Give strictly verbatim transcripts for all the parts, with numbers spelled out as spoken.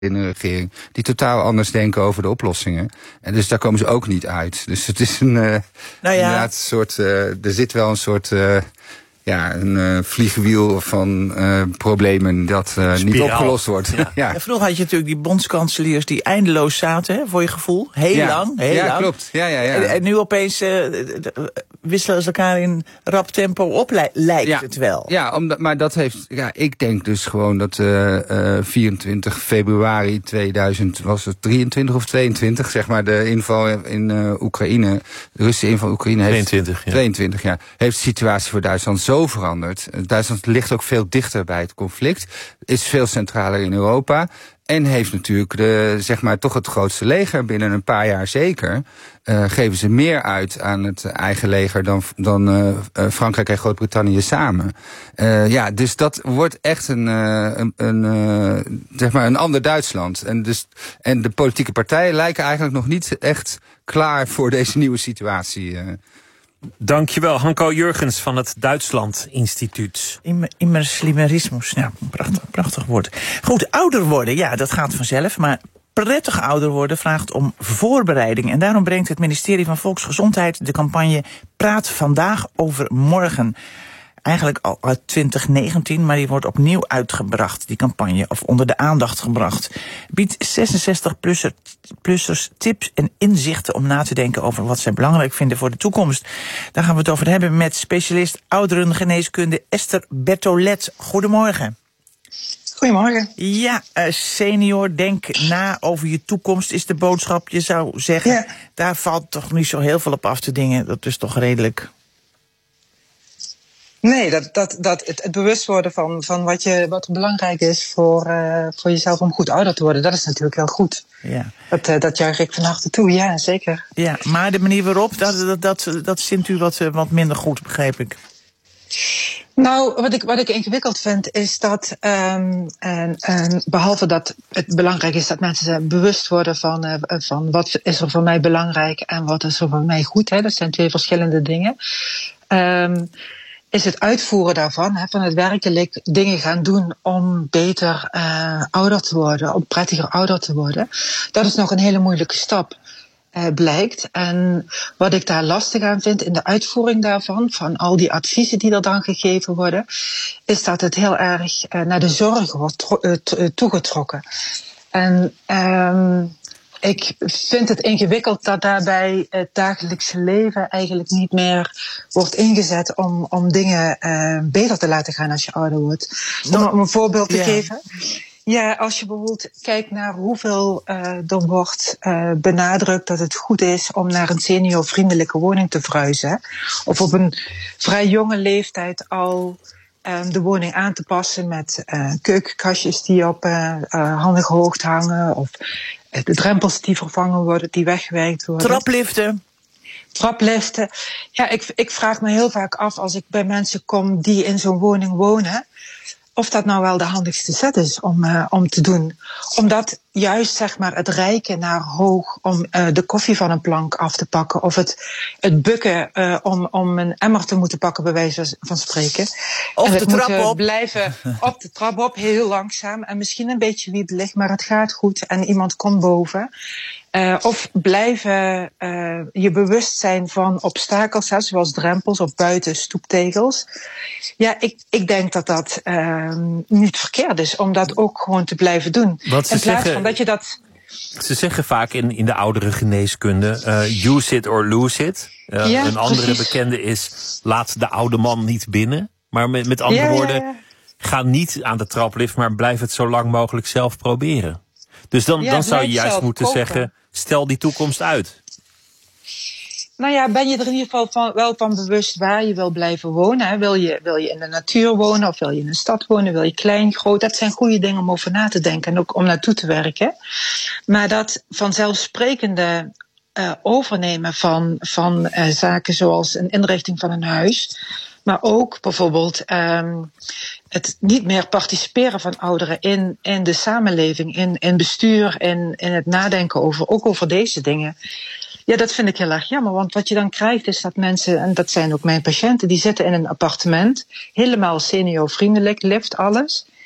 in een regering die totaal anders denken over de oplossingen. En dus daar komen ze ook niet uit. Dus het is een, uh, nou ja. inderdaad een soort, uh, er zit wel een soort, uh, ja, een uh, vliegwiel van uh, problemen dat uh, niet opgelost wordt. Ja. Ja. Ja, vroeger had je natuurlijk die bondskanseliers die eindeloos zaten, hè, voor je gevoel. Heel ja. lang, heel ja, lang. Klopt. Ja, ja, ja. En, en nu opeens uh, wisselen ze elkaar in rap tempo op, li- lijkt ja. het wel. Ja, omdat, maar dat heeft, ja, ik denk dus gewoon dat uh, uh, vierentwintig februari tweeduizend, was het drieëntwintig of tweeëntwintig, zeg maar, de inval in uh, Oekraïne, de Russische inval in Oekraïne heeft tweeëntwintig, ja. tweeëntwintig, ja, heeft de situatie voor Duitsland zo veranderd. Duitsland ligt ook veel dichter bij het conflict, is veel centraler in Europa. En heeft natuurlijk de, zeg maar, toch het grootste leger binnen een paar jaar zeker. Uh, geven ze meer uit aan het eigen leger dan, dan uh, Frankrijk en Groot-Brittannië samen. Uh, ja, dus dat wordt echt een, uh, een, een, uh, zeg maar een ander Duitsland. En, dus, en de politieke partijen lijken eigenlijk nog niet echt klaar voor deze nieuwe situatie. Uh. Dankjewel, Hanko Jurgens van het Duitsland Instituut. Immerslimerismus, ja, prachtig, prachtig woord. Goed, ouder worden, ja, dat gaat vanzelf, maar prettig ouder worden vraagt om voorbereiding. En daarom brengt het ministerie van Volksgezondheid de campagne Praat vandaag over morgen. Eigenlijk al uit twintig negentien, maar die wordt opnieuw uitgebracht, die campagne, of onder de aandacht gebracht. Biedt zesenzestig-plussers tips en inzichten om na te denken over wat zij belangrijk vinden voor de toekomst. Daar gaan we het over hebben met specialist ouderengeneeskunde Esther Bertolet. Goedemorgen. Goedemorgen. Ja, uh, senior, denk na over je toekomst is de boodschap. Je zou zeggen, ja. Daar valt toch niet zo heel veel op af te dingen. Dat is toch redelijk... Nee, dat, dat, dat het, het bewust worden van, van wat, je, wat er belangrijk is voor, uh, voor jezelf om goed ouder te worden, dat is natuurlijk heel goed. Ja. Dat, uh, dat juich ik van harte toe, ja, zeker. Ja, maar de manier waarop, dat, dat, dat, dat vindt u wat, wat minder goed, begreep ik. Nou, wat ik, wat ik ingewikkeld vind, is dat, um, en, en behalve dat het belangrijk is dat mensen bewust worden van, uh, van wat is er voor mij belangrijk en wat is er voor mij goed, hè, dat zijn twee verschillende dingen. Um, is het uitvoeren daarvan, hè, van het werkelijk dingen gaan doen om beter uh, ouder te worden, om prettiger ouder te worden. Dat is nog een hele moeilijke stap, uh, blijkt. En wat ik daar lastig aan vind in de uitvoering daarvan, van al die adviezen die er dan gegeven worden, is dat het heel erg uh, naar de zorg wordt tro- uh, t- uh, toegetrokken. En um, ik vind het ingewikkeld dat daarbij het dagelijkse leven eigenlijk niet meer wordt ingezet om, om dingen uh, beter te laten gaan als je ouder wordt. Om, om een voorbeeld te yeah. geven. Ja, als je bijvoorbeeld kijkt naar hoeveel uh, er wordt uh, benadrukt dat het goed is om naar een seniorvriendelijke woning te verhuizen. Of op een vrij jonge leeftijd al um, de woning aan te passen met uh, keukenkastjes die op uh, uh, handige hoogte hangen. Of de drempels die vervangen worden, die weggewerkt worden. Trapliften. Trapliften. Ja, ik, ik vraag me heel vaak af als ik bij mensen kom die in zo'n woning wonen, of dat nou wel de handigste zet is om, uh, om te doen. Omdat juist zeg maar het reiken naar hoog om uh, de koffie van een plank af te pakken, of het, het bukken uh, om, om een emmer te moeten pakken, bij wijze van spreken. Of en de trap op. Blijven op de trap op, heel langzaam en misschien een beetje wiebelig, maar het gaat goed en iemand komt boven. Uh, of blijven uh, je bewust zijn van obstakels, hè, zoals drempels of buiten stoeptegels. Ja, ik, ik denk dat dat uh, niet verkeerd is om dat ook gewoon te blijven doen. Want ze in plaats zeggen, van dat je dat... Ze zeggen vaak in, in de oudere geneeskunde, uh, use it or lose it. Uh, ja, een andere precies. bekende is, laat de oude man niet binnen. Maar met, met andere ja, woorden, ja, ja. ga niet aan de traplift, maar blijf het zo lang mogelijk zelf proberen. Dus dan, Ja, dan zou je blijf juist zelf moeten kopen. zeggen, stel die toekomst uit. Nou ja, ben je er in ieder geval van, wel van bewust waar je wil blijven wonen. Hè? Wil je, wil je in de natuur wonen of wil je in een stad wonen? Wil je klein, groot? Dat zijn goede dingen om over na te denken en ook om naartoe te werken. Maar dat vanzelfsprekende uh, overnemen van, van uh, zaken zoals een inrichting van een huis, maar ook bijvoorbeeld um, het niet meer participeren van ouderen in, in de samenleving, in, in bestuur, in, in het nadenken over, ook over deze dingen. Ja, dat vind ik heel erg jammer, want wat je dan krijgt is dat mensen, en dat zijn ook mijn patiënten, die zitten in een appartement, helemaal seniorvriendelijk, lift, alles.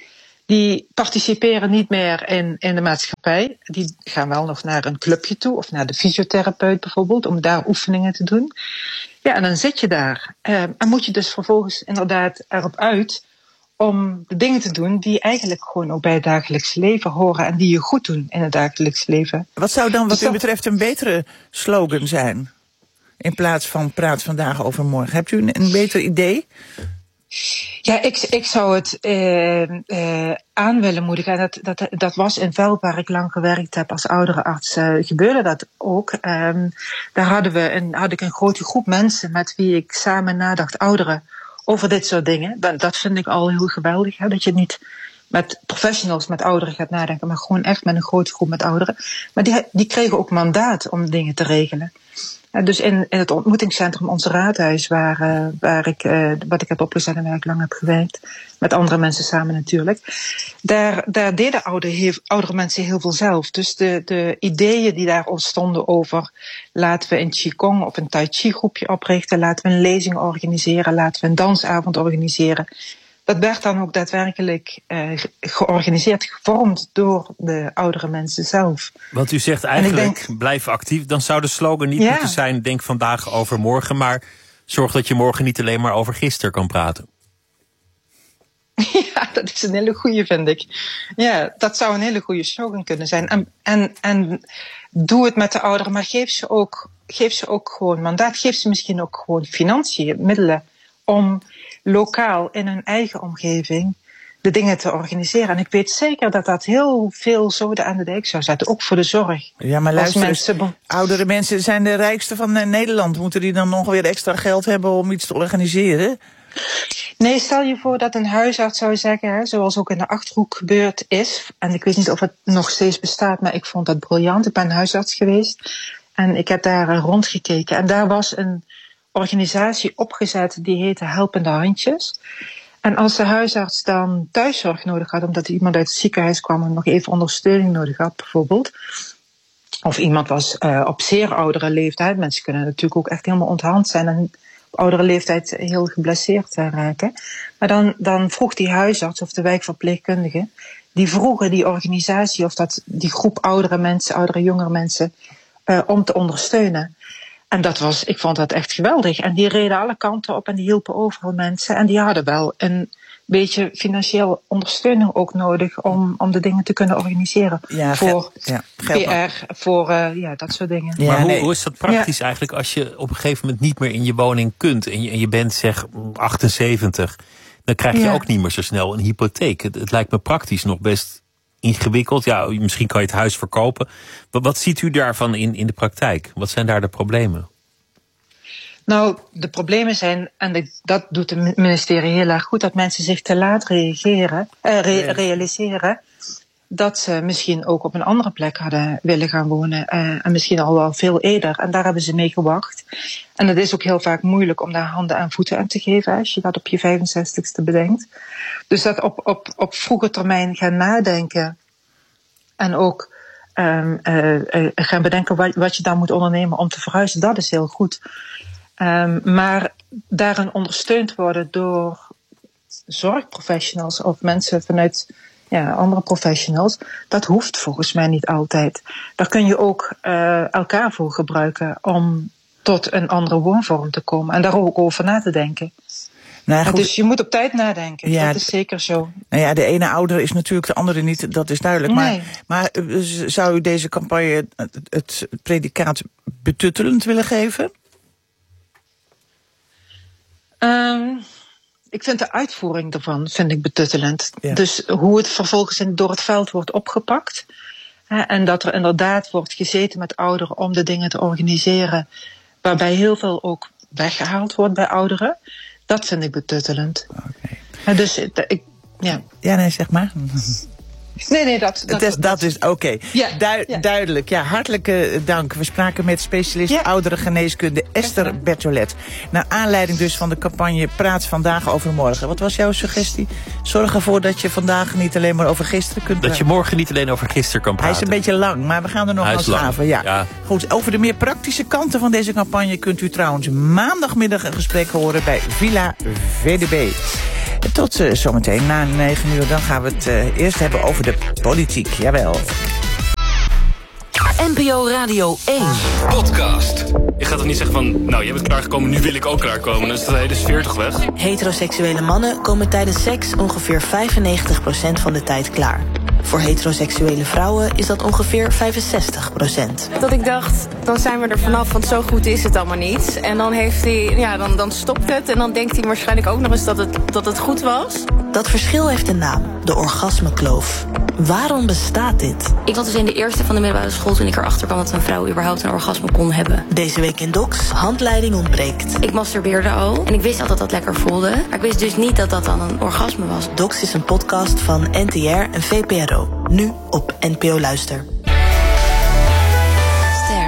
die participeren niet meer in, in de maatschappij. Die gaan wel nog naar een clubje toe of naar de fysiotherapeut bijvoorbeeld, om daar oefeningen te doen. Ja, en dan zit je daar. Uh, en moet je dus vervolgens inderdaad erop uit om de dingen te doen die eigenlijk gewoon ook bij het dagelijks leven horen en die je goed doen in het dagelijks leven. Wat zou dan wat Dus u dat- betreft een betere slogan zijn? In plaats van praat vandaag over morgen. Hebt u een, een beter idee? Ja, ik, ik zou het uh, uh, aan willen moedigen. En dat, dat, dat was in Velp, waar ik lang gewerkt heb als ouderenarts, uh, gebeurde dat ook. Um, daar hadden we een, had ik een grote groep mensen met wie ik samen nadacht, ouderen, over dit soort dingen. Dat, dat vind ik al heel geweldig. Hè? Dat je niet met professionals, met ouderen gaat nadenken, maar gewoon echt met een grote groep met ouderen. Maar die, die kregen ook mandaat om dingen te regelen. Uh, dus in, in het ontmoetingscentrum Ons Raadhuis, waar, uh, waar ik, uh, wat ik heb opgezet en waar ik lang heb gewerkt, met andere mensen samen natuurlijk, daar, daar deden oude, heel, oudere mensen heel veel zelf. Dus de, de ideeën die daar ontstonden over, laten we een Qigong of een Tai Chi groepje oprichten, laten we een lezing organiseren, laten we een dansavond organiseren. Dat werd dan ook daadwerkelijk uh, georganiseerd, gevormd door de oudere mensen zelf. Want u zegt eigenlijk, denk, blijf actief. Dan zou de slogan niet Ja. moeten zijn, denk vandaag over morgen, maar zorg dat je morgen niet alleen maar over gisteren kan praten. Ja, dat is een hele goeie, vind ik. Ja, dat zou een hele goede slogan kunnen zijn. En, en, en doe het met de ouderen, maar geef ze ook, geef ze ook gewoon mandaat. Geef ze misschien ook gewoon financiën, middelen om lokaal in hun eigen omgeving de dingen te organiseren. En ik weet zeker dat dat heel veel zoden aan de dijk zou zetten, ook voor de zorg. Ja, maar Als luister eens, mensen- oudere mensen zijn de rijkste van uh, Nederland. Moeten die dan nog weer extra geld hebben om iets te organiseren? Nee, stel je voor dat een huisarts zou zeggen, hè, zoals ook in de Achterhoek gebeurd is. En ik weet niet of het nog steeds bestaat, maar ik vond dat briljant. Ik ben huisarts geweest en ik heb daar uh, rondgekeken. En daar was een organisatie opgezet die heette Helpende Handjes. En als de huisarts dan thuiszorg nodig had, omdat iemand uit het ziekenhuis kwam en nog even ondersteuning nodig had bijvoorbeeld, of iemand was uh, op zeer oudere leeftijd, mensen kunnen natuurlijk ook echt helemaal onthand zijn en op oudere leeftijd heel geblesseerd uh, raken. Maar dan, dan vroeg die huisarts of de wijkverpleegkundige, die vroegen die organisatie of dat, die groep oudere mensen, oudere jongere mensen, uh, om te ondersteunen. En dat was, ik vond dat echt geweldig. En die reden alle kanten op en die hielpen overal mensen. En die hadden wel een beetje financiële ondersteuning ook nodig om, om de dingen te kunnen organiseren. Ja, voor ja, geld. P R, voor uh, ja, dat soort dingen. Ja, maar hoe, nee. hoe is dat praktisch eigenlijk als je op een gegeven moment niet meer in je woning kunt en je, en je bent zeg achtenzeventig, dan krijg je Ja. ook niet meer zo snel een hypotheek. Het, het lijkt me praktisch nog best ingewikkeld. Ja, misschien kan je het huis verkopen. Maar wat ziet u daarvan in, in de praktijk? Wat zijn daar de problemen? Nou, de problemen zijn, en dat doet het ministerie heel erg goed, dat mensen zich te laat reageren, eh, re- realiseren dat ze misschien ook op een andere plek hadden willen gaan wonen. Uh, en misschien al wel veel eerder. En daar hebben ze mee gewacht. En het is ook heel vaak moeilijk om daar handen en voeten aan te geven, als je dat op je vijfenzestigste bedenkt. Dus dat op, op, op vroege termijn gaan nadenken. En ook um, uh, uh, gaan bedenken wat, wat je dan moet ondernemen om te verhuizen. Dat is heel goed. Um, maar daarin ondersteund worden door zorgprofessionals of mensen vanuit ja, andere professionals, dat hoeft volgens mij niet altijd. Daar kun je ook uh, elkaar voor gebruiken om tot een andere woonvorm te komen en daar ook over na te denken. Nou, goed. Dus je moet op tijd nadenken, Ja, dat is zeker zo. Nou ja, de ene ouder is natuurlijk de andere niet, dat is duidelijk. Nee. Maar, maar uh, zou u deze campagne het, het predicaat betuttelend willen geven? Um, ik vind de uitvoering ervan vind ik betuttelend. Ja. Dus hoe het vervolgens in, door het veld wordt opgepakt. Hè, en dat er inderdaad wordt gezeten met ouderen om de dingen te organiseren. Waarbij heel veel ook weggehaald wordt bij ouderen. Dat vind ik betuttelend. Okay. En dus ik, ja. Ja, nee, zeg maar. Nee, nee, dat, dat, dat is, dat is oké. Okay. Ja, Du- ja. Duidelijk. Ja, hartelijk uh, dank. We spraken met specialist Ja. ouderengeneeskunde Esther Bertolet. Naar aanleiding dus van de campagne Praat vandaag over morgen. Wat was jouw suggestie? Zorg ervoor dat je vandaag niet alleen maar over gisteren kunt Dat je praten. morgen niet alleen over gisteren kan praten. Hij is een beetje lang, maar we gaan er nog Hij aan is lang, schaven. Ja. ja. Goed, over de meer praktische kanten van deze campagne kunt u trouwens maandagmiddag een gesprek horen bij Villa V D B. Tot uh, zometeen na negen uur. Dan gaan we het uh, eerst hebben over de politiek. Jawel. N P O Radio één. Podcast. Je gaat toch niet zeggen van, nou, je bent klaargekomen, nu wil ik ook klaarkomen. Dan is de hele sfeer toch weg? Heteroseksuele mannen komen tijdens seks ongeveer vijfennegentig procent van de tijd klaar. Voor heteroseksuele vrouwen is dat ongeveer vijfenzestig procent. Dat ik dacht, dan zijn we er vanaf, want zo goed is het allemaal niet. En dan, heeft hij, ja, dan, dan stopt het en dan denkt hij waarschijnlijk ook nog eens dat het, dat het goed was. Dat verschil heeft een naam, de orgasmekloof. Waarom bestaat dit? Ik was dus in de eerste van de middelbare school toen ik erachter kwam dat een vrouw überhaupt een orgasme kon hebben. Deze week in Docs, handleiding ontbreekt. Ik masturbeerde al en ik wist al dat dat lekker voelde. Maar ik wist dus niet dat dat dan een orgasme was. Docs is een podcast van N T R en V P R O. Nu op N P O Luister. Ster.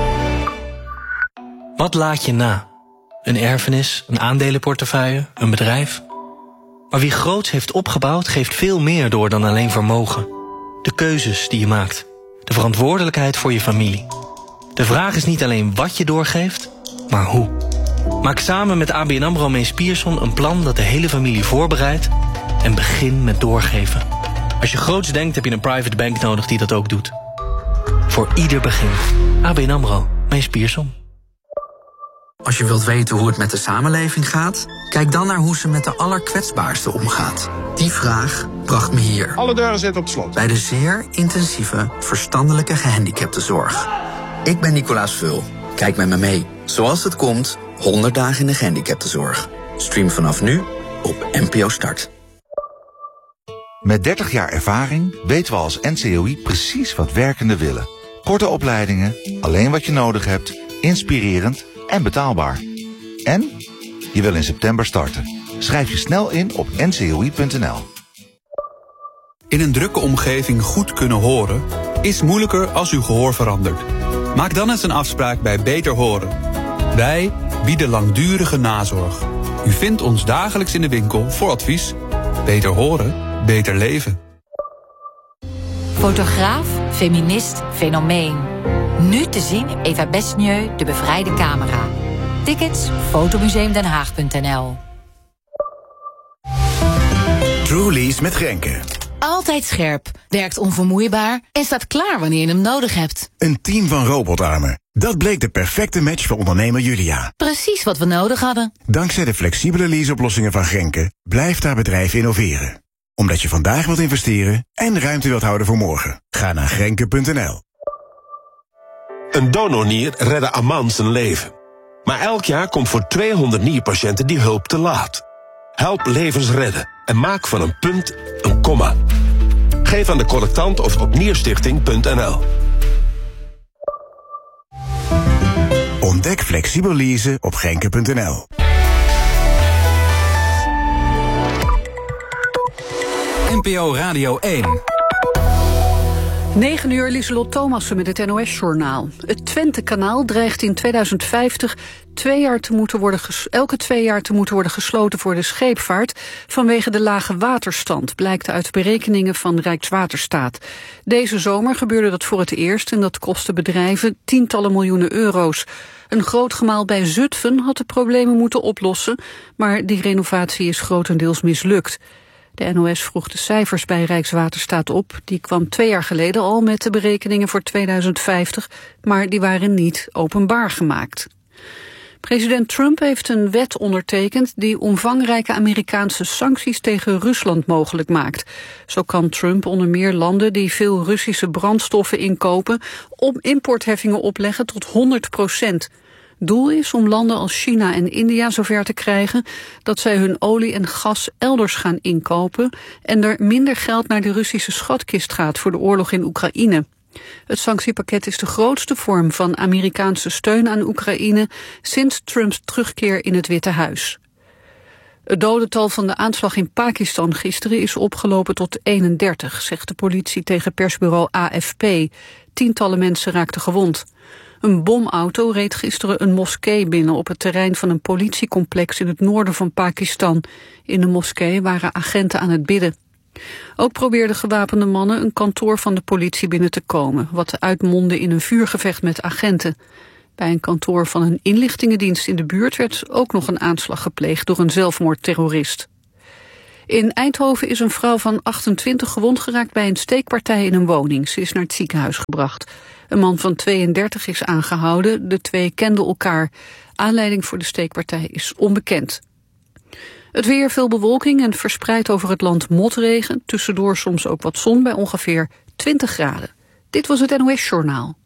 Wat laat je na? Een erfenis, een aandelenportefeuille, een bedrijf? Maar wie groots heeft opgebouwd, geeft veel meer door dan alleen vermogen. De keuzes die je maakt. De verantwoordelijkheid voor je familie. De vraag is niet alleen wat je doorgeeft, maar hoe. Maak samen met A B N AMRO Mees Pierson een plan dat de hele familie voorbereidt en begin met doorgeven. Als je groots denkt, heb je een private bank nodig die dat ook doet. Voor ieder begin. A B N AMRO Mees Pierson. Als je wilt weten hoe het met de samenleving gaat, kijk dan naar hoe ze met de allerkwetsbaarsten omgaat. Die vraag bracht me hier. Alle deuren zitten op slot. Bij de zeer intensieve verstandelijke gehandicaptenzorg. Ik ben Nicolaas Vul. Kijk met me mee. Zoals het komt, honderd dagen in de gehandicaptenzorg. Stream vanaf nu op N P O Start. Met dertig jaar ervaring weten we als N C O I precies wat werkenden willen. Korte opleidingen, alleen wat je nodig hebt, inspirerend en betaalbaar. En je wil in september starten. Schrijf je snel in op N C O I punt N L. In een drukke omgeving goed kunnen horen is moeilijker als uw gehoor verandert. Maak dan eens een afspraak bij Beter Horen. Wij bieden langdurige nazorg. U vindt ons dagelijks in de winkel voor advies. Beter horen, beter leven. Fotograaf, feminist, fenomeen. Nu te zien Eva Besnieu, de bevrijde camera. Tickets fotomuseumdenhaag punt N L. Trulies met Renke. Altijd scherp, werkt onvermoeibaar en staat klaar wanneer je hem nodig hebt. Een team van robotarmen. Dat bleek de perfecte match voor ondernemer Julia. Precies wat we nodig hadden. Dankzij de flexibele leaseoplossingen van Grenke blijft haar bedrijf innoveren. Omdat je vandaag wilt investeren en ruimte wilt houden voor morgen. Ga naar Grenke punt N L. Een donornier redde Aman zijn leven. Maar elk jaar komt voor tweehonderd nierpatiënten die hulp te laat. Help levens redden en maak van een punt een komma. Geef aan de collectant of op nierstichting punt N L. Ontdek flexibel leasen op Grenke punt N L. N P O Radio één. negen uur, Lieselot Thomassen met het N O S-journaal. Het Twente-kanaal dreigt in tweeduizend vijftig twee jaar te moeten worden ges- elke twee jaar te moeten worden gesloten voor de scheepvaart vanwege de lage waterstand, blijkt uit berekeningen van Rijkswaterstaat. Deze zomer gebeurde dat voor het eerst en dat kostte bedrijven tientallen miljoenen euro's. Een groot gemaal bij Zutphen had de problemen moeten oplossen, maar die renovatie is grotendeels mislukt. De N O S vroeg de cijfers bij Rijkswaterstaat op. Die kwam twee jaar geleden al met de berekeningen voor tweeduizend vijftig, maar die waren niet openbaar gemaakt. President Trump heeft een wet ondertekend die omvangrijke Amerikaanse sancties tegen Rusland mogelijk maakt. Zo kan Trump onder meer landen die veel Russische brandstoffen inkopen om importheffingen opleggen tot honderd procent. Doel is om landen als China en India zover te krijgen dat zij hun olie en gas elders gaan inkopen en er minder geld naar de Russische schatkist gaat voor de oorlog in Oekraïne. Het sanctiepakket is de grootste vorm van Amerikaanse steun aan Oekraïne sinds Trumps terugkeer in het Witte Huis. Het dodental van de aanslag in Pakistan gisteren is opgelopen tot eenendertig, zegt de politie tegen persbureau A F P. Tientallen mensen raakten gewond. Een bomauto reed gisteren een moskee binnen op het terrein van een politiecomplex in het noorden van Pakistan. In de moskee waren agenten aan het bidden. Ook probeerden gewapende mannen een kantoor van de politie binnen te komen, wat uitmondde in een vuurgevecht met agenten. Bij een kantoor van een inlichtingendienst in de buurt werd ook nog een aanslag gepleegd door een zelfmoordterrorist. In Eindhoven is een vrouw van achtentwintig gewond geraakt bij een steekpartij in een woning. Ze is naar het ziekenhuis gebracht. Een man van tweeëndertig is aangehouden. De twee kenden elkaar. Aanleiding voor de steekpartij is onbekend. Het weer, veel bewolking en verspreid over het land motregen. Tussendoor soms ook wat zon bij ongeveer twintig graden. Dit was het N O S Journaal.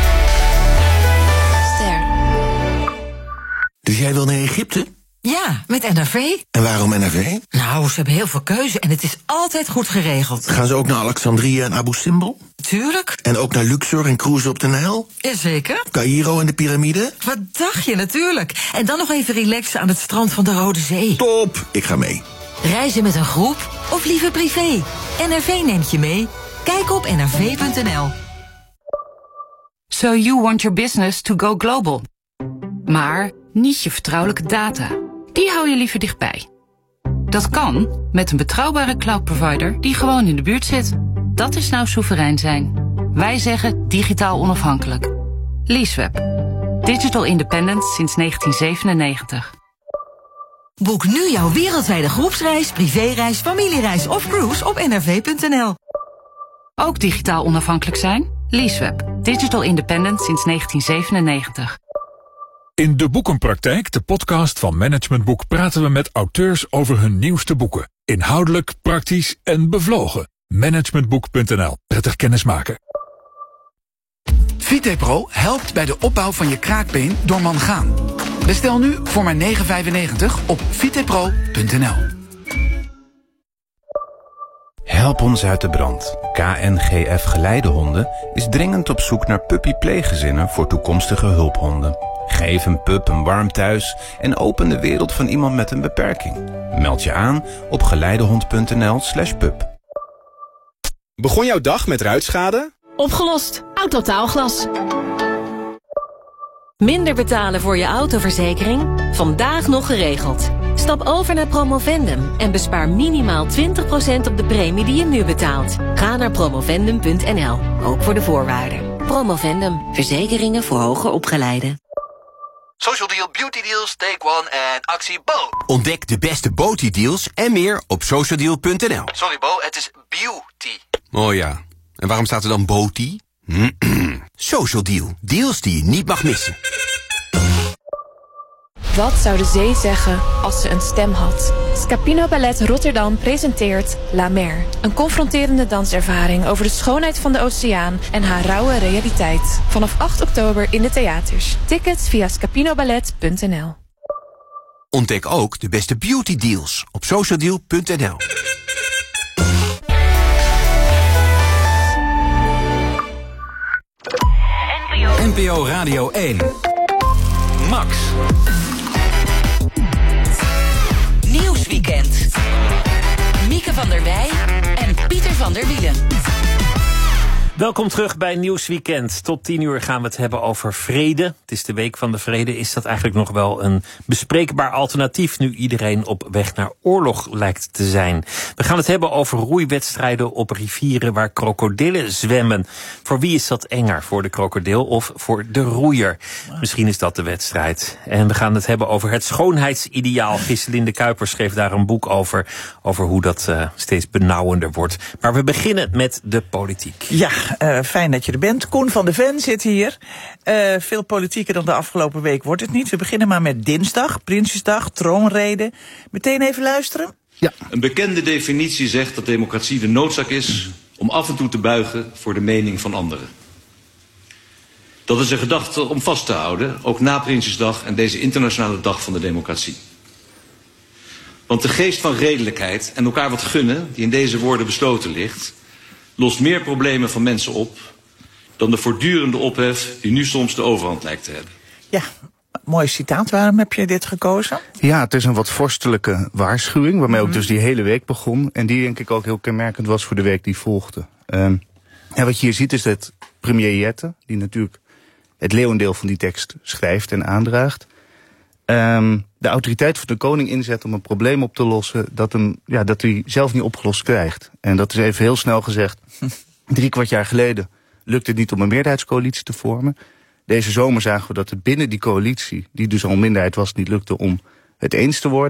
Ster. Dus jij wil naar Egypte? Ja, met N R V. En waarom N R V? Nou, ze hebben heel veel keuze en het is altijd goed geregeld. Gaan ze ook naar Alexandrië en Abu Simbel? Tuurlijk. En ook naar Luxor en cruisen op de Nijl? Jazeker. Caïro en de piramide? Wat dacht je, natuurlijk. En dan nog even relaxen aan het strand van de Rode Zee. Top, ik ga mee. Reizen met een groep of liever privé? N R V neemt je mee. Kijk op n r v punt n l. So you want your business to go global. Maar niet je vertrouwelijke data. Die hou je liever dichtbij. Dat kan met een betrouwbare cloud provider die gewoon in de buurt zit. Dat is nou soeverein zijn. Wij zeggen digitaal onafhankelijk. Leaseweb. Digital independence sinds negentien zevenennegentig. Boek nu jouw wereldwijde groepsreis, privéreis, familiereis of cruise op n r v punt n l. Ook digitaal onafhankelijk zijn? Leaseweb. Digital independence sinds negentien zevenennegentig. In De Boekenpraktijk, de podcast van Management Boek, praten we met auteurs over hun nieuwste boeken. Inhoudelijk, praktisch en bevlogen. managementboek punt n l. Prettig kennismaken. VitePro helpt bij de opbouw van je kraakbeen door mangaan. Bestel nu voor maar negen vijfennegentig op vitepro punt n l. Help ons uit de brand. K N G F Geleidehonden is dringend op zoek naar puppypleeggezinnen voor toekomstige hulphonden. Geef een pup een warm thuis en open de wereld van iemand met een beperking. Meld je aan op geleidehond punt n l slash pup. Begon jouw dag met ruitschade? Opgelost. Autotaalglas. Minder betalen voor je autoverzekering? Vandaag nog geregeld. Stap over naar Promovendum en bespaar minimaal twintig procent op de premie die je nu betaalt. Ga naar promovendum punt n l, ook voor de voorwaarden. Promovendum, verzekeringen voor hoger opgeleiden. Social Deal, Beauty Deals, Take One en actie Bo. Ontdek de beste Beauty deals en meer op social deal punt n l. Sorry Bo, het is beauty. Oh ja, en waarom staat er dan Beauty? Social Deal, deals die je niet mag missen. Wat zou de zee zeggen als ze een stem had? Scapino Ballet Rotterdam presenteert La Mer. Een confronterende danservaring over de schoonheid van de oceaan en haar rauwe realiteit. Vanaf acht oktober in de theaters. Tickets via scapinoballet punt n l. Ontdek ook de beste beauty deals op social deal punt n l. N P O Radio één. Max. Nieuwsweekend. Mieke van der Wij en Pieter van der Wielen. Welkom terug bij Nieuwsweekend. Tot tien uur gaan we het hebben over vrede. Het is de week van de vrede. Is dat eigenlijk nog wel een bespreekbaar alternatief nu iedereen op weg naar oorlog lijkt te zijn? We gaan het hebben over roeiwedstrijden op rivieren waar krokodillen zwemmen. Voor wie is dat enger? Voor de krokodil of voor de roeier? Misschien is dat de wedstrijd. En we gaan het hebben over het schoonheidsideaal. Giselinde Kuipers schreef daar een boek over. Over hoe dat uh, steeds benauwender wordt. Maar we beginnen met de politiek. Ja. Uh, fijn dat je er bent. Koen van de Ven zit hier. Uh, veel politieker dan de afgelopen week wordt het niet. We beginnen maar met dinsdag, Prinsjesdag, troonrede. Meteen even luisteren. Ja. Een bekende definitie zegt dat democratie de noodzaak is om af en toe te buigen voor de mening van anderen. Dat is een gedachte om vast te houden, ook na Prinsjesdag en deze internationale dag van de democratie. Want de geest van redelijkheid en elkaar wat gunnen, die in deze woorden besloten ligt, lost meer problemen van mensen op dan de voortdurende ophef die nu soms de overhand lijkt te hebben. Ja, mooi citaat. Waarom heb je dit gekozen? Ja, het is een wat vorstelijke waarschuwing, waarmee mm-hmm. ook dus die hele week begon. En die denk ik ook heel kenmerkend was voor de week die volgde. Um, en wat je hier ziet is dat premier Jette, die natuurlijk het leeuwendeel van die tekst schrijft en aandraagt, Um, de autoriteit van de koning inzet om een probleem op te lossen dat hem, ja, dat hij zelf niet opgelost krijgt. En dat is even heel snel gezegd. Drie kwart jaar geleden lukte het niet om een meerderheidscoalitie te vormen. Deze zomer zagen we dat het binnen die coalitie, die dus al een minderheid was, niet lukte om het eens te worden.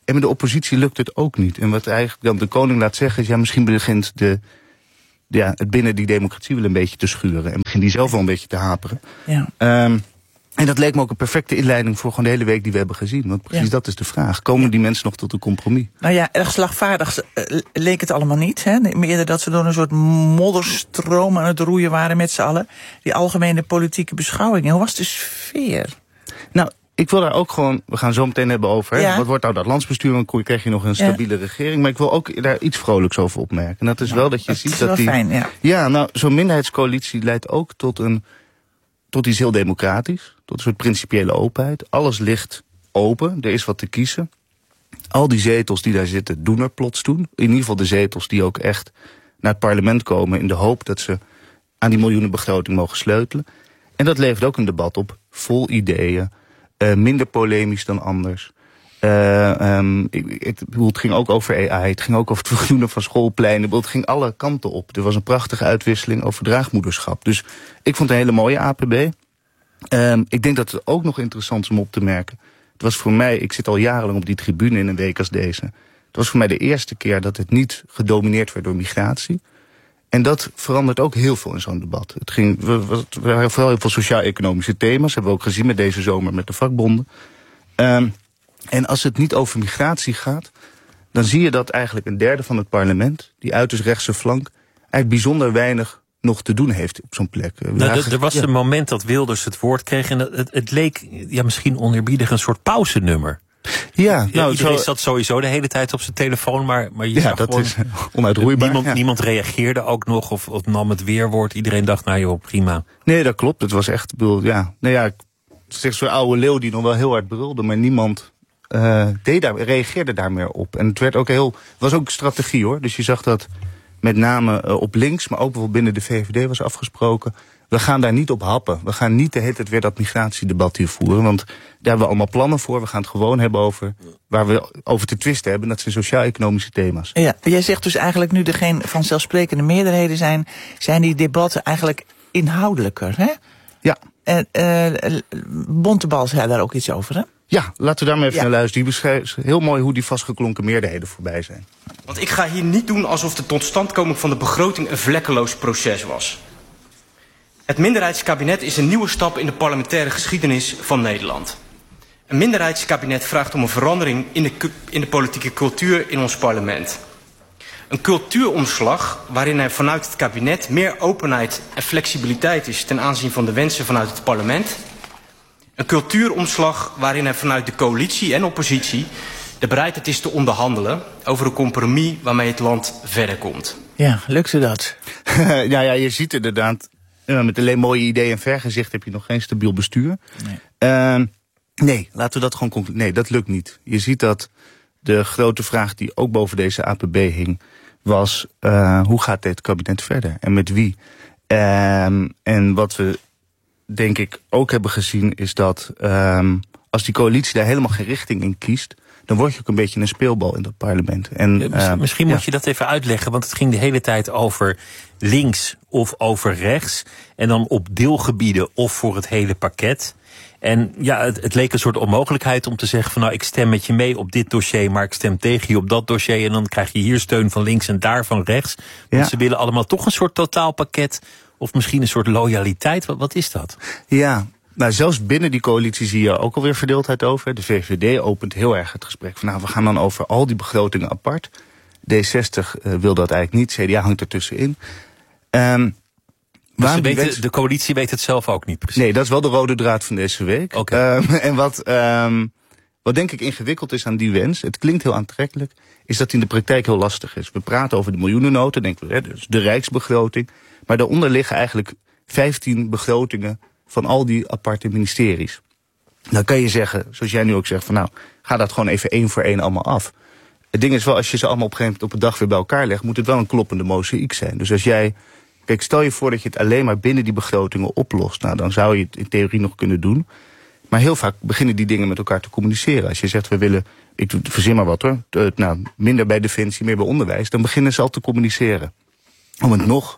En met de oppositie lukt het ook niet. En wat eigenlijk dan de koning laat zeggen is, ja, misschien begint de, ja, het binnen die democratie wel een beetje te schuren. En begint die zelf wel een beetje te haperen. Ja. Um, en dat leek me ook een perfecte inleiding voor gewoon de hele week die we hebben gezien. Want precies ja. dat is de vraag. Komen die mensen nog tot een compromis? Nou ja, erg slagvaardig uh, leek het allemaal niet. Hè? Meer dat ze door een soort modderstroom aan het roeien waren met z'n allen. Die algemene politieke beschouwingen. Hoe was de sfeer? Nou, ik wil daar ook gewoon, we gaan zo meteen hebben over. Hè? Ja. Wat wordt nou dat landsbestuur? Dan krijg je nog een stabiele ja. regering. Maar ik wil ook daar iets vrolijks over opmerken. En dat is ja, wel dat je dat ziet is dat wel die. Fijn, ja. ja, nou, zo'n minderheidscoalitie leidt ook tot een. Tot iets heel democratisch. Tot een soort principiële openheid. Alles ligt open. Er is wat te kiezen. Al die zetels die daar zitten, doen er plots toe. In ieder geval de zetels die ook echt naar het parlement komen, in de hoop dat ze aan die miljoenenbegroting mogen sleutelen. En dat levert ook een debat op. Vol ideeën. Uh, minder polemisch dan anders. Uh, um, ik, ik bedoel, het ging ook over A I. Het ging ook over het vergroenen van schoolpleinen. Het ging alle kanten op. Er was een prachtige uitwisseling over draagmoederschap. Dus ik vond het een hele mooie A P B. Um, ik denk dat het ook nog interessant is om op te merken. Het was voor mij, ik zit al jarenlang op die tribune in een week als deze. Het was voor mij de eerste keer dat het niet gedomineerd werd door migratie. En dat verandert ook heel veel in zo'n debat. Het ging, we, we, we waren vooral heel veel sociaal-economische thema's. Hebben we ook gezien met deze zomer met de vakbonden. Um, en als het niet over migratie gaat, dan zie je dat eigenlijk een derde van het parlement, die uiterst rechtse flank, eigenlijk bijzonder weinig nog te doen heeft op zo'n plek. Nou, er was ja. een moment dat Wilders het woord kreeg en het, het leek ja, misschien oneerbiedig een soort pauzenummer. Ja, nou, ja, iedereen zo, zat sowieso de hele tijd op zijn telefoon, maar, maar je ja, zag dat gewoon, is onuitroeibaar. Niemand, ja. niemand reageerde ook nog of, of nam het weerwoord. Iedereen dacht, nou joh, prima. Nee, dat klopt. Het was echt, bedoel, ja, nou ja, het is zo'n oude leeuw die nog wel heel hard brulde, maar niemand uh, deed daar, reageerde daar meer op. En het werd ook heel, was ook strategie hoor. Dus je zag dat met name uh, op links, maar ook bijvoorbeeld binnen de V V D was afgesproken. We gaan daar niet op happen. We gaan niet de hele tijd weer dat migratiedebat hier voeren. Want daar hebben we allemaal plannen voor. We gaan het gewoon hebben over waar we over te twisten hebben. Dat zijn sociaal-economische thema's. Ja, jij zegt dus eigenlijk nu er geen vanzelfsprekende meerderheden zijn, zijn die debatten eigenlijk inhoudelijker, hè? Ja. En uh, Bontebal zei daar ook iets over, hè? Ja, laten we daar maar even ja. naar luisteren. Die beschrijft heel mooi hoe die vastgeklonken meerderheden voorbij zijn. Want ik ga hier niet doen alsof de totstandkoming van de begroting een vlekkeloos proces was. Het minderheidskabinet is een nieuwe stap in de parlementaire geschiedenis van Nederland. Een minderheidskabinet vraagt om een verandering in de, in de politieke cultuur in ons parlement. Een cultuuromslag waarin er vanuit het kabinet meer openheid en flexibiliteit is ten aanzien van de wensen vanuit het parlement. Een cultuuromslag waarin er vanuit de coalitie en oppositie de bereidheid is te onderhandelen over een compromis waarmee het land verder komt. Ja, lukte dat? ja, ja, je ziet inderdaad, met alleen mooie ideeën en vergezicht heb je nog geen stabiel bestuur. Nee, uh, nee laten we dat gewoon concluderen. Nee, dat lukt niet. Je ziet dat de grote vraag die ook boven deze A P B hing, was uh, hoe gaat dit kabinet verder en met wie? Uh, en wat we denk ik ook hebben gezien is dat um, als die coalitie daar helemaal geen richting in kiest, dan word je ook een beetje een speelbal in dat parlement. En, uh, Misschien moet ja. je dat even uitleggen, want het ging de hele tijd over links of over rechts. En dan op deelgebieden of voor het hele pakket. En ja, het, het leek een soort onmogelijkheid om te zeggen van nou, ik stem met je mee op dit dossier, maar ik stem tegen je op dat dossier. En dan krijg je hier steun van links en daar van rechts. Want ja. ze willen allemaal toch een soort totaalpakket. Of misschien een soort loyaliteit. Wat, wat is dat? Ja, nou zelfs binnen die coalitie zie je ook alweer verdeeldheid over. De V V D opent heel erg het gesprek van nou, we gaan dan over al die begrotingen apart. D zestig uh, wil dat eigenlijk niet. C D A hangt ertussenin. Um, dus ze weten, wens... de coalitie weet het zelf ook niet precies? Nee, dat is wel de rode draad van deze week. Okay. Um, en wat, um, wat denk ik ingewikkeld is aan die wens, het klinkt heel aantrekkelijk, is dat die in de praktijk heel lastig is. We praten over de miljoenennota, denken we, hè, dus de rijksbegroting. Maar daaronder liggen eigenlijk vijftien begrotingen van al die aparte ministeries. Dan kan je zeggen, zoals jij nu ook zegt, van nou, ga dat gewoon even één voor één allemaal af. Het ding is wel, als je ze allemaal op een gegeven moment op een dag weer bij elkaar legt, moet het wel een kloppende mozaïek zijn. Dus als jij, kijk, stel je voor dat je het alleen maar binnen die begrotingen oplost. Nou, dan zou je het in theorie nog kunnen doen. Maar heel vaak beginnen die dingen met elkaar te communiceren. Als je zegt, we willen, ik verzin maar wat hoor, nou, minder bij defensie, meer bij onderwijs, dan beginnen ze al te communiceren. Om het nog...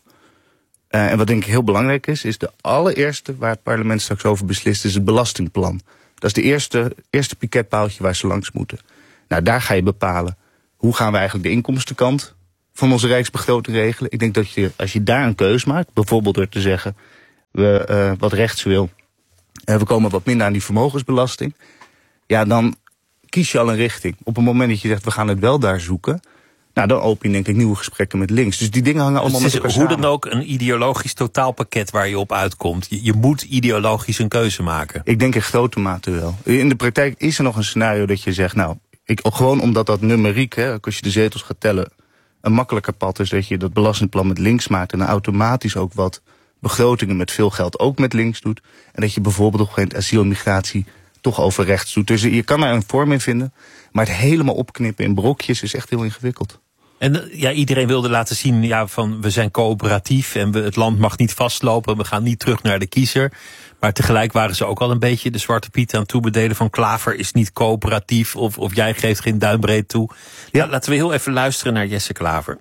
Uh, en wat denk ik heel belangrijk is, is de allereerste waar het parlement straks over beslist, is het belastingplan. Dat is de eerste, eerste piketpaaltje waar ze langs moeten. Nou, daar ga je bepalen, hoe gaan we eigenlijk de inkomstenkant van onze rijksbegroting regelen. Ik denk dat je, als je daar een keus maakt, bijvoorbeeld door te zeggen, we uh, wat rechts wil, uh, we komen wat minder aan die vermogensbelasting. Ja, dan kies je al een richting. Op het moment dat je zegt, we gaan het wel daar zoeken, nou, dan open je denk ik nieuwe gesprekken met links. Dus die dingen hangen allemaal dus met elkaar hoe samen. dan ook een ideologisch totaalpakket waar je op uitkomt. Je, je moet ideologisch een keuze maken. Ik denk in grote mate wel. In de praktijk is er nog een scenario dat je zegt, nou, ik, gewoon omdat dat numeriek, hè, als je de zetels gaat tellen, een makkelijker pad is dat je dat belastingplan met links maakt en dan automatisch ook wat begrotingen met veel geld ook met links doet. En dat je bijvoorbeeld op een gegeven moment asiel en migratie toch over rechts doet. Dus je kan daar een vorm in vinden, maar het helemaal opknippen in brokjes is echt heel ingewikkeld. En ja, iedereen wilde laten zien, ja, van we zijn coöperatief en we, het land mag niet vastlopen, we gaan niet terug naar de kiezer. Maar tegelijk waren ze ook al een beetje de zwarte piet aan het toebedelen van Klaver is niet coöperatief of, of jij geeft geen duimbreed toe. Ja. Nou, laten we heel even luisteren naar Jesse Klaver.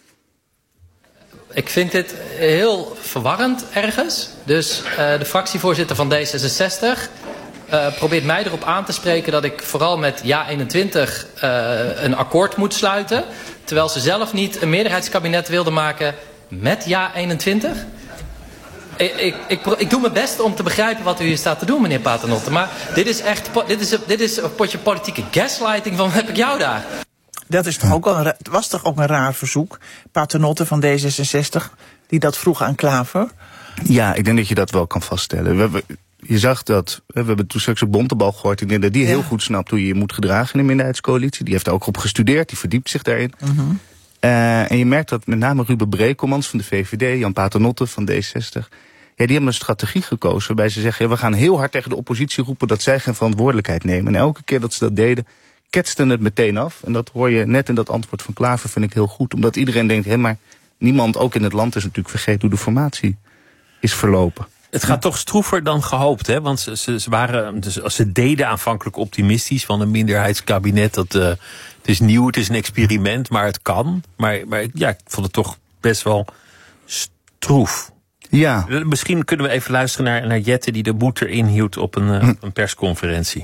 Ik vind dit heel verwarrend ergens. Dus uh, de fractievoorzitter van D zesenzestig uh, probeert mij erop aan te spreken dat ik vooral met Ja eenentwintig uh, een akkoord moet sluiten. Terwijl ze zelf niet een meerderheidskabinet wilde maken met Ja eenentwintig. Ik, ik, ik, ik doe mijn best om te begrijpen wat u hier staat te doen, meneer Paternotte. Maar dit is echt dit is, dit is een potje politieke gaslighting van heb ik jou daar. Dat is toch ook wel een, het was toch ook een raar verzoek. Paternotte van D zesenzestig, die dat vroeg aan Klaver. Ja, ik denk dat je dat wel kan vaststellen. We hebben, je zag dat, we hebben toen straks een Bontebal gehoord. Ik denk dat die ja. heel goed snapt hoe je je moet gedragen in een minderheidscoalitie. Die heeft er ook op gestudeerd, die verdiept zich daarin. Mm-hmm. Uh, en je merkt dat met name Ruben Brekelmans van de V V D, Jan Paternotte van D zesenzestig... Ja, die hebben een strategie gekozen waarbij ze zeggen, ja, we gaan heel hard tegen de oppositie roepen dat zij geen verantwoordelijkheid nemen. En elke keer dat ze dat deden, ketsten het meteen af. En dat hoor je net in dat antwoord van Klaver, vind ik heel goed. Omdat iedereen denkt, hé, maar niemand, ook in het land, is natuurlijk vergeten hoe de formatie is verlopen. Het gaat toch stroever dan gehoopt, hè? Want ze, ze, ze, waren, dus, ze deden aanvankelijk optimistisch van een minderheidskabinet. Dat, uh, het is nieuw, het is een experiment, maar het kan. Maar, maar ja, ik vond het toch best wel stroef. Ja. Misschien kunnen we even luisteren naar, naar Jette die de moed erin hield op een, uh, op een persconferentie.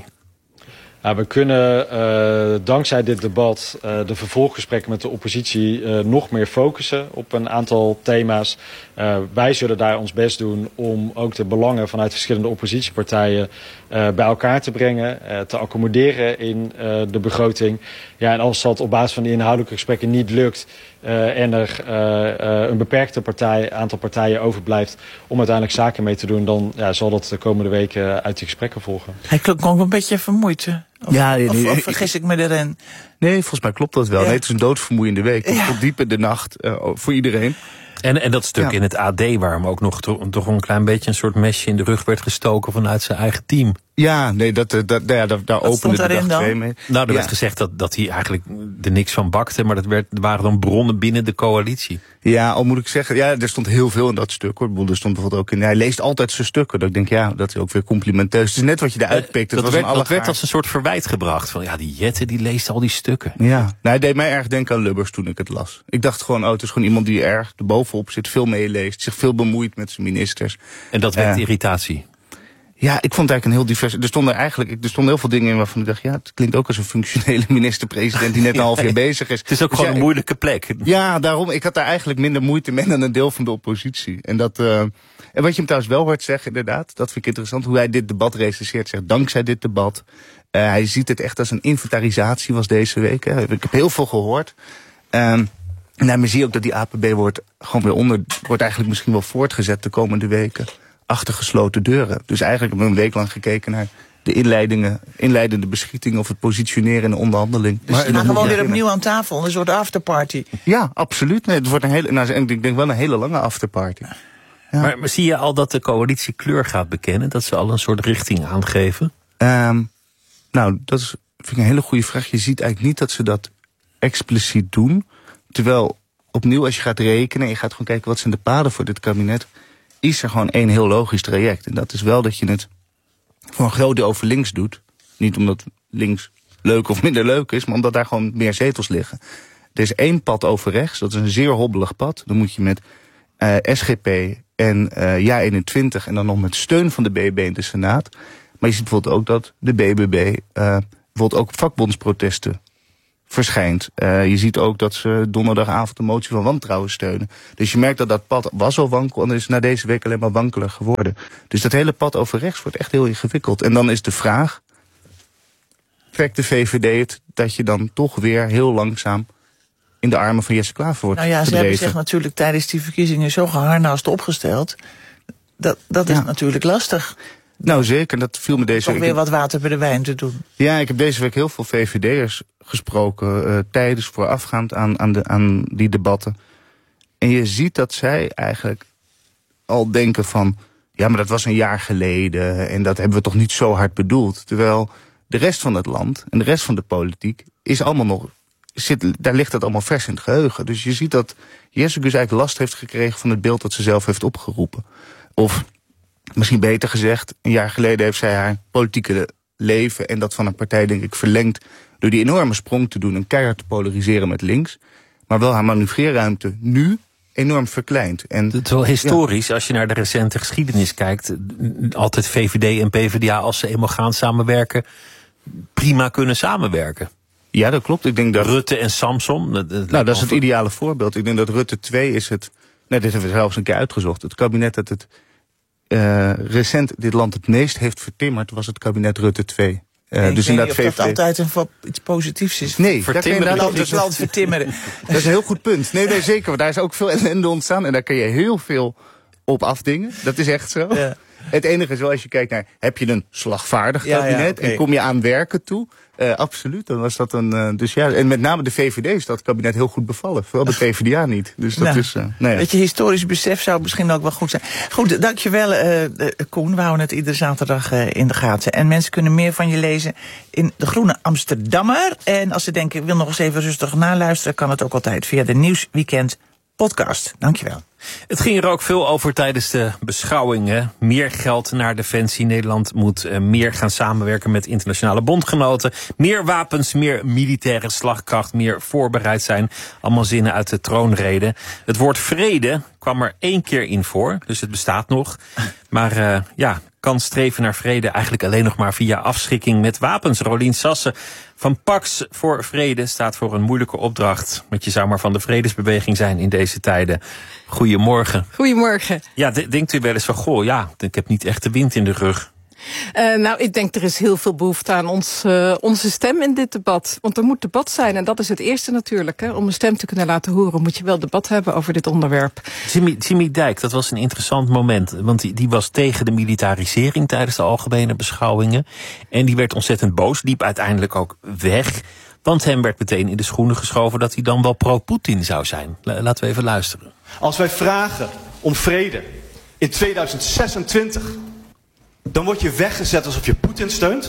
Ja, we kunnen uh, dankzij dit debat uh, de vervolggesprekken met de oppositie uh, nog meer focussen op een aantal thema's. Uh, wij zullen daar ons best doen om ook de belangen vanuit verschillende oppositiepartijen uh, bij elkaar te brengen, uh, te accommoderen in uh, de begroting. Ja, en als dat op basis van die inhoudelijke gesprekken niet lukt uh, en er uh, uh, een beperkte partij, aantal partijen overblijft om uiteindelijk zaken mee te doen, dan ja, zal dat de komende weken uit die gesprekken volgen. Hij klonk ook een beetje vermoeid. Of, ja, nee, of, of vergis ik me erin? Nee, volgens mij klopt dat wel. Ja. Nee, het is een doodvermoeiende week. Ja. Tot diep in de nacht uh, voor iedereen. En, en dat stuk ja. in het A D, waar hem ook nog to, toch een klein beetje een soort mesje in de rug werd gestoken vanuit zijn eigen team. Ja, nee, dat, dat, dat, ja, daar, daar opende de dag twee mee. Nou, er ja. werd gezegd dat, dat hij eigenlijk er niks van bakte, maar dat werd, er waren dan bronnen binnen de coalitie. Ja, al moet ik zeggen, ja, er stond heel veel in dat stuk, hoor. Er stond bijvoorbeeld ook in, hij leest altijd zijn stukken. Dat ik denk, ja, dat is ook weer complimenteus. Het is net wat je eruit pikt. Dat, was werd, een dat werd als een soort verwijt gebracht. Van ja, die Jette, die leest al die stukken. Ja, nou, hij deed mij erg denken aan Lubbers toen ik het las. Ik dacht gewoon, oh, het is gewoon iemand die erg erbovenop zit, veel meeleest, zich veel bemoeit met zijn ministers. En dat wekt uh, irritatie? Ja, ik vond het eigenlijk een heel divers. Er stonden eigenlijk er stonden heel veel dingen in waarvan ik dacht, ja, het klinkt ook als een functionele minister-president die net een half jaar bezig is. Het is ook dus gewoon ja, een moeilijke plek. Ja, daarom. Ik had daar eigenlijk minder moeite mee dan een deel van de oppositie. En dat. Uh, en wat je hem trouwens wel hoort zeggen, inderdaad, dat vind ik interessant, hoe hij dit debat recenseert. Zegt, dankzij dit debat. Uh, hij ziet het echt als een inventarisatie was deze week. Hè. Ik heb heel veel gehoord. Um, nou, maar zie je ook dat die A P B wordt gewoon weer onder, wordt eigenlijk misschien wel voortgezet de komende weken. Achter gesloten deuren. Dus eigenlijk hebben we een week lang gekeken naar de inleidingen, inleidende beschietingen of het positioneren in de onderhandeling. Dus maar, gaan gewoon weer opnieuw aan tafel, een soort afterparty. Ja, absoluut. Nee, het wordt een hele, nou, ik denk wel een hele lange afterparty. Ja. Maar, maar zie je al dat de coalitie kleur gaat bekennen? Dat ze al een soort richting aangeven? Um, nou, dat is, vind ik een hele goede vraag. Je ziet eigenlijk niet dat ze dat expliciet doen. Terwijl, opnieuw, als je gaat rekenen en je gaat gewoon kijken wat zijn de paden voor dit kabinet, is er gewoon één heel logisch traject. En dat is wel dat je het voor een groot deel over links doet. Niet omdat links leuk of minder leuk is, maar omdat daar gewoon meer zetels liggen. Er is één pad over rechts, dat is een zeer hobbelig pad. Dan moet je met uh, S G P en uh, Ja eenentwintig en dan nog met steun van de B B B in de Senaat. Maar je ziet bijvoorbeeld ook dat de B B B uh, bijvoorbeeld ook vakbondsprotesten verschijnt. Uh, je ziet ook dat ze donderdagavond de motie van wantrouwen steunen. Dus je merkt dat dat pad was al wankel en is na deze week alleen maar wankeler geworden. Dus dat hele pad over rechts wordt echt heel ingewikkeld. En dan is de vraag, trekt de V V D het dat je dan toch weer heel langzaam in de armen van Jesse Klaver wordt Nou ja, ze gedreven. hebben zich natuurlijk tijdens die verkiezingen zo geharnaast opgesteld. Dat, dat is Ja. natuurlijk lastig. Nou zeker, dat viel me deze Toch week. weer wat water bij de wijn te doen. Ja, ik heb deze week heel veel V V D'ers gesproken, uh, tijdens, voorafgaand aan, aan, de, aan die debatten. En je ziet dat zij eigenlijk al denken van, ja, maar dat was een jaar geleden en dat hebben we toch niet zo hard bedoeld. Terwijl de rest van het land en de rest van de politiek is allemaal nog, zit, daar ligt het allemaal vers in het geheugen. Dus je ziet dat Jessicus eigenlijk last heeft gekregen van het beeld dat ze zelf heeft opgeroepen. Of misschien beter gezegd, een jaar geleden heeft zij haar politieke leven en dat van een partij denk ik verlengd door die enorme sprong te doen en keihard te polariseren met links. Maar wel haar manoeuvreerruimte nu enorm verkleind. En, het is wel historisch, ja. Als je naar de recente geschiedenis kijkt, altijd V V D en P v d A, als ze eenmaal gaan samenwerken, prima kunnen samenwerken. Ja, dat klopt. Ik denk dat Rutte en Samson. Dat, dat nou, dat is het ideale voorbeeld. Ik denk dat Rutte twee is het. Nee, dit hebben we zelfs een keer uitgezocht. Het kabinet dat het uh, recent dit land het meest heeft vertimmerd, was het kabinet Rutte twee. Uh, ik dus weet niet inderdaad, of V V D dat altijd een, iets positiefs is. Nee, daar kun je inderdaad het land vertimmeren. Dat is een heel goed punt. Nee, nee, zeker. Want daar is ook veel ellende ontstaan en daar kun je heel veel op afdingen. Dat is echt zo. Ja. Het enige is wel, als je kijkt naar, heb je een slagvaardig kabinet, ja, ja, okay. en kom je aan werken toe? Uh, absoluut, dan was dat een. Uh, dus ja, en met name de V V D is dat kabinet heel goed bevallen. Vooral de P v d A niet. Dus dat nou, is. Uh, nou ja. Weet je, historisch besef zou misschien ook wel goed zijn. Goed, dankjewel, uh, Koen. We houden het iedere zaterdag uh, in de gaten. En mensen kunnen meer van je lezen in De Groene Amsterdammer. En als ze denken, ik wil nog eens even rustig naluisteren, kan het ook altijd via de Nieuwsweekend podcast. Dankjewel. Het ging er ook veel over tijdens de beschouwingen. Meer geld naar Defensie. Nederland moet uh, meer gaan samenwerken met internationale bondgenoten. Meer wapens, meer militaire slagkracht, meer voorbereid zijn. Allemaal zinnen uit de troonrede. Het woord vrede kwam er één keer in voor, dus het bestaat nog. Maar uh, ja, kan streven naar vrede eigenlijk alleen nog maar via afschrikking met wapens. Rolien Sassen van Pax voor Vrede staat voor een moeilijke opdracht. Want je zou maar van de vredesbeweging zijn in deze tijden. Goedemorgen. Goedemorgen. Ja, d- denkt u wel eens van, goh, ja, ik heb niet echt de wind in de rug. Uh, nou, ik denk er is heel veel behoefte aan ons, uh, onze stem in dit debat. Want er moet debat zijn en dat is het eerste natuurlijk. Hè. Om een stem te kunnen laten horen moet je wel debat hebben over dit onderwerp. Jimmy, Jimmy Dijk, dat was een interessant moment. Want die, die was tegen de militarisering tijdens de algemene beschouwingen. En die werd ontzettend boos, liep uiteindelijk ook weg. Want hem werd meteen in de schoenen geschoven dat hij dan wel pro-Poetin zou zijn. Laten we even luisteren. Als wij vragen om vrede in tweeduizend zesentwintig... dan word je weggezet alsof je Poetin steunt.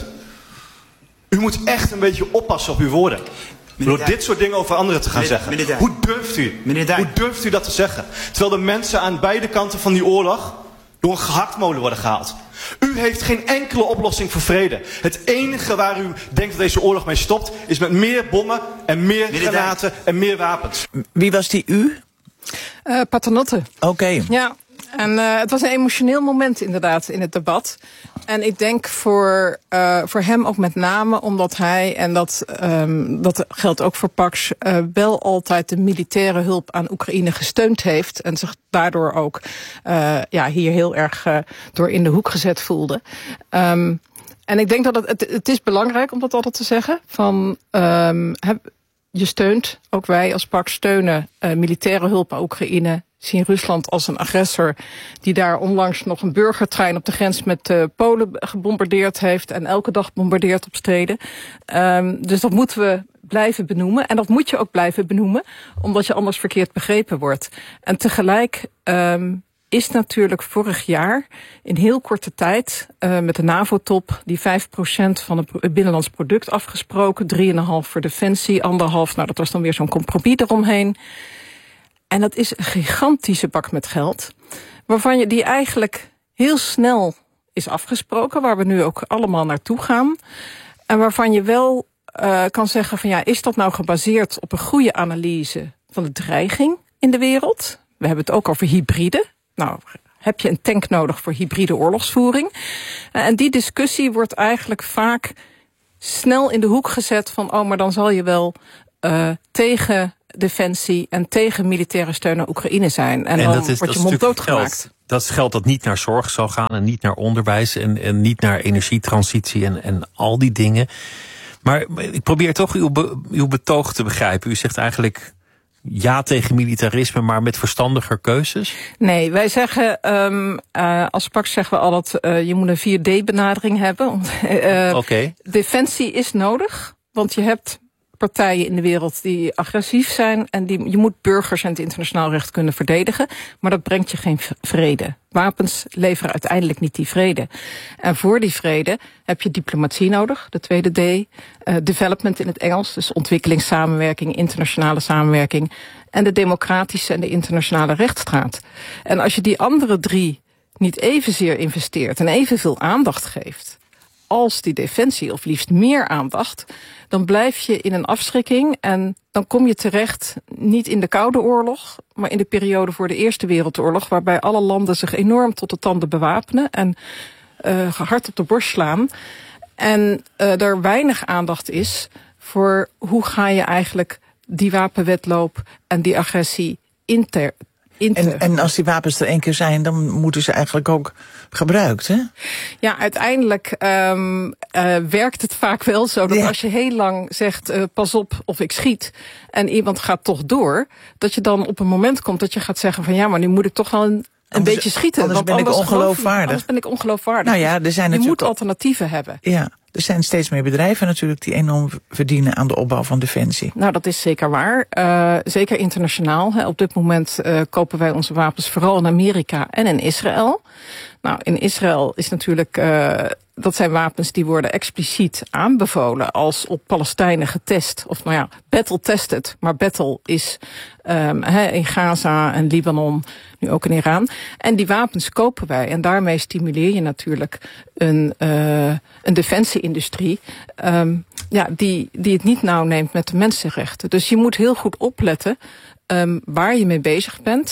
U moet echt een beetje oppassen op uw woorden. Door dit soort dingen over anderen te gaan meneer, zeggen. Meneer Hoe durft u? Hoe durft u dat te zeggen? Terwijl de mensen aan beide kanten van die oorlog door een gehaktmolen worden gehaald. U heeft geen enkele oplossing voor vrede. Het enige waar u denkt dat deze oorlog mee stopt is met meer bommen en meer meneer granaten Dijk. en meer wapens. Wie was die u? Uh, Paternotte. Oké. Okay. Ja. En uh, het was een emotioneel moment inderdaad in het debat. En ik denk voor, uh, voor hem ook met name omdat hij, en dat, um, dat geldt ook voor Pax, uh, wel altijd de militaire hulp aan Oekraïne gesteund heeft. En zich daardoor ook uh, ja, hier heel erg uh, door in de hoek gezet voelde. Um, en ik denk dat het, het, het is belangrijk om dat altijd te zeggen. Van, um, heb, je steunt, ook wij als Pax steunen uh, militaire hulp aan Oekraïne. Zien Rusland als een agressor die daar onlangs nog een burgertrein op de grens met uh, Polen gebombardeerd heeft en elke dag bombardeert op steden. Um, dus dat moeten we blijven benoemen. En dat moet je ook blijven benoemen, omdat je anders verkeerd begrepen wordt. En tegelijk um, is natuurlijk vorig jaar in heel korte tijd uh, met de NAVO-top die vijf procent van het binnenlands product afgesproken. drie komma vijf voor defensie, anderhalf, nou dat was dan weer zo'n compromis eromheen. En dat is een gigantische bak met geld, waarvan je die eigenlijk heel snel is afgesproken, waar we nu ook allemaal naartoe gaan. En waarvan je wel uh, kan zeggen van ja, is dat nou gebaseerd op een goede analyse van de dreiging in de wereld? We hebben het ook over hybride. Nou, heb je een tank nodig voor hybride oorlogsvoering? Uh, en die discussie wordt eigenlijk vaak snel in de hoek gezet van oh, maar dan zal je wel uh, tegen defensie en tegen militaire steun aan Oekraïne zijn. En, en dan dat is, wordt dat je is mond doodgemaakt. Geld. Dat is geld dat niet naar zorg zal gaan en niet naar onderwijs en, en niet naar energietransitie en, en al die dingen. Maar ik probeer toch uw, be, uw betoog te begrijpen. U zegt eigenlijk ja tegen militarisme, maar met verstandiger keuzes? Nee, wij zeggen, um, uh, als Pax zeggen we altijd, uh, je moet een vier D benadering hebben. uh, okay. Defensie is nodig, want je hebt partijen in de wereld die agressief zijn en die, je moet burgers en het internationaal recht kunnen verdedigen, maar dat brengt je geen vrede. Wapens leveren uiteindelijk niet die vrede. En voor die vrede heb je diplomatie nodig, de tweede D, uh, development in het Engels, dus ontwikkelingssamenwerking, internationale samenwerking, en de democratische en de internationale rechtsstaat. En als je die andere drie niet evenzeer investeert en evenveel aandacht geeft als die defensie, of liefst meer aandacht, dan blijf je in een afschrikking en dan kom je terecht niet in de Koude Oorlog, maar in de periode voor de Eerste Wereldoorlog, waarbij alle landen zich enorm tot de tanden bewapenen en uh, hard op de borst slaan. En uh, er weinig aandacht is voor hoe ga je eigenlijk die wapenwedloop en die agressie inter En, en als die wapens er één keer zijn, dan moeten ze eigenlijk ook gebruikt, hè? Ja, uiteindelijk um, uh, werkt het vaak wel zo dat ja. als je heel lang zegt, uh, pas op of ik schiet, en iemand gaat toch door, dat je dan op een moment komt dat je gaat zeggen van ja, maar nu moet ik toch wel een, een anders, beetje schieten. Anders want ben anders ik ongeloofwaardig. Anders ben ik ongeloofwaardig. Nou ja, er zijn je natuurlijk moet alternatieven hebben. Ja, er zijn steeds meer bedrijven natuurlijk die enorm verdienen aan de opbouw van defensie. Nou, dat is zeker waar. Uh, zeker internationaal. Hè. Op dit moment uh, kopen wij onze wapens vooral in Amerika en in Israël. Nou, in Israël is natuurlijk, uh, dat zijn wapens die worden expliciet aanbevolen als op Palestijnen getest. Of nou ja, battle tested. Maar battle is um, he, in Gaza en Libanon, nu ook in Iran. En die wapens kopen wij. En daarmee stimuleer je natuurlijk een, uh, een defensieindustrie um, ja, die, die het niet nauw neemt met de mensenrechten. Dus je moet heel goed opletten um, waar je mee bezig bent.